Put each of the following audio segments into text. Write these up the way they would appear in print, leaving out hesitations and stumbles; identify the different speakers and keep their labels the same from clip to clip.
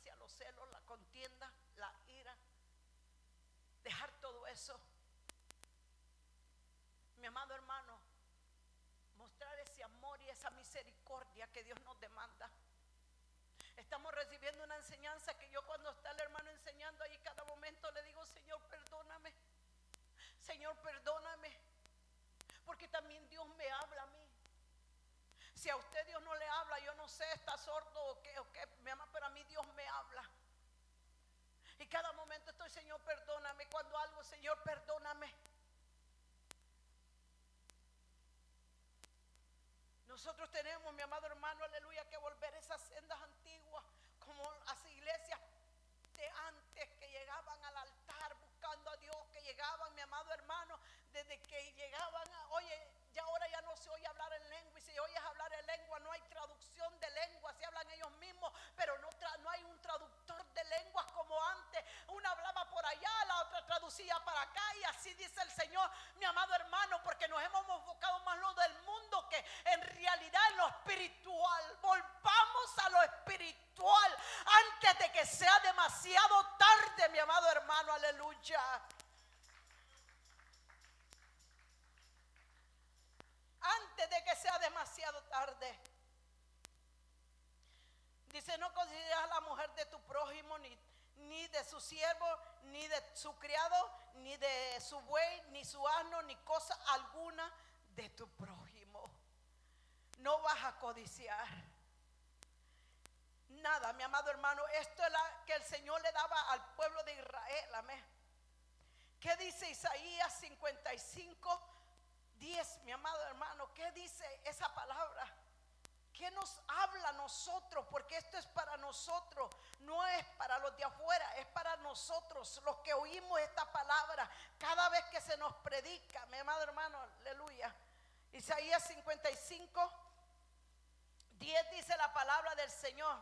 Speaker 1: malicia, los celos, la contienda, la ira. Dejar todo eso. Mi amado hermano, mostrar ese amor y esa misericordia que Dios nos demanda. Estamos recibiendo una enseñanza que yo, cuando está el hermano enseñando ahí, cada momento le digo: Señor, perdóname. Señor, perdóname. Porque también Dios me habla a mí. Si a usted Dios no le habla, yo no sé, está sordo o qué, mi amor, pero a mí Dios me habla. Y cada momento estoy: Señor, perdóname. Cuando algo, Señor, perdóname. Nosotros tenemos, mi amado hermano, aleluya, que volver esas sendas antiguas, como las iglesias de antes, que llegaban al altar buscando a Dios, que llegaban, mi amado hermano, desde que llegaban, oye, ya ahora ya no se oye hablar en lengua, y si oyes hablar en lengua no hay traducción de lengua, se hablan ellos mismos, pero no hay un traductor de lenguas como antes. Una hablaba por allá, la otra traducía para acá, y así dice el Señor, mi amado hermano, porque nos hemos enfocado más en lo del mundo que en realidad en lo espiritual. Volvamos a lo espiritual antes de que sea demasiado tarde, mi amado hermano, aleluya. Antes de que sea demasiado tarde. Dice: no consideras a la mujer de tu prójimo, ni de su siervo, ni de su criado, ni de su buey, ni su asno, ni cosa alguna de tu prójimo. No vas a codiciar nada, mi amado hermano. Esto es la que el Señor le daba al pueblo de Israel. Amén. ¿Qué dice Isaías 55, 10, mi amado hermano? ¿Qué dice esa palabra? ¿Qué nos habla a nosotros? Porque esto es para nosotros, no es para los de afuera, es para nosotros, los que oímos esta palabra cada vez que se nos predica, mi amado hermano, aleluya. Isaías 55, 10 dice la palabra del Señor.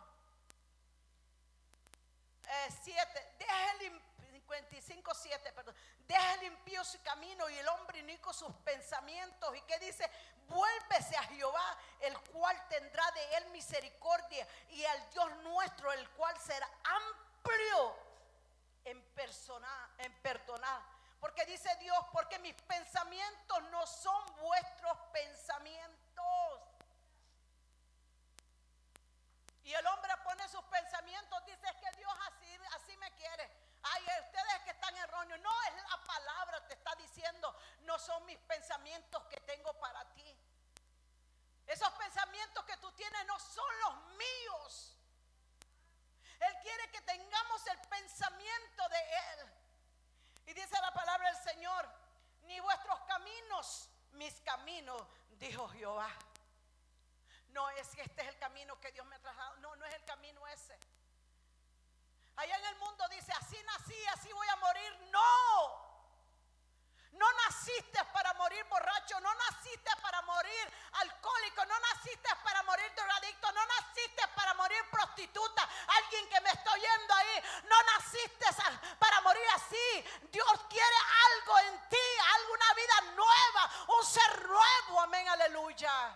Speaker 1: 55, 7, perdón. Deja el impío su camino y el hombre inicuo sus pensamientos. ¿Y qué dice? Vuélvese a Jehová, el cual tendrá de él misericordia, y al Dios nuestro, el cual será amplio en perdonar. Porque dice Dios: porque mis pensamientos no son vuestros pensamientos. Y el hombre pone sus pensamientos, dice: es que Dios así me quiere. Ay, ustedes que están erróneos. No, es la palabra, te está diciendo: no son mis pensamientos que tengo para ti. Esos pensamientos que tú tienes no son los míos. Él quiere que tengamos el pensamiento de Él. Y dice la palabra del Señor: ni vuestros caminos, mis caminos, dijo Jehová. No es que este es el camino que Dios me ha trazado. No, no es el camino ese. Allá en el mundo dice: así nací, así voy a morir. No. No naciste para morir borracho, no naciste para morir alcohólico, no naciste para morir drogadicto, no naciste para morir prostituta. Alguien que me está oyendo ahí, no naciste para morir así. Dios quiere algo en ti, alguna vida nueva, un ser nuevo. Amén, aleluya.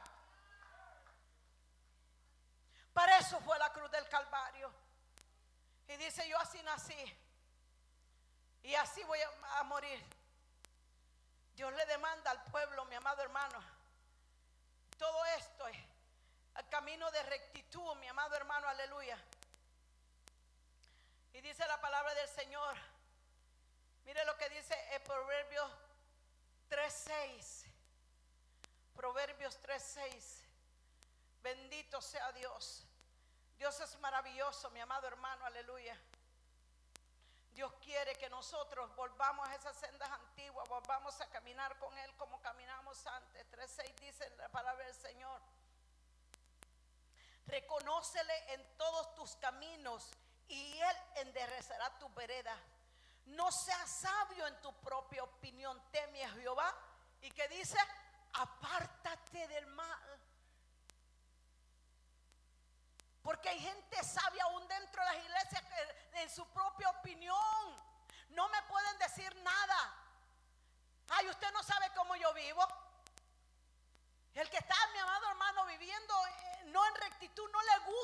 Speaker 1: Para eso fue la cruz del Calvario. Y dice: yo así nací y así voy a morir. Dios le demanda al pueblo, mi amado hermano, todo esto es el camino de rectitud, mi amado hermano, aleluya. Y dice la palabra del Señor, mire lo que dice en Proverbios 3:6. Proverbios 3:6. Bendito sea Dios. Dios es maravilloso, mi amado hermano, aleluya. Dios quiere que nosotros volvamos a esas sendas antiguas, volvamos a caminar con Él como caminamos antes. 3:6 dice la palabra del Señor: reconócele en todos tus caminos y Él enderezará tu vereda. No seas sabio en tu propia opinión, teme a Jehová. ¿Y qué dice? Apártate del mal. Porque hay gente sabia aún dentro de las iglesias que en su propia opinión no me pueden decir nada. Ay, usted no sabe cómo yo vivo. El que está, mi amado hermano, viviendo no en rectitud, no le gusta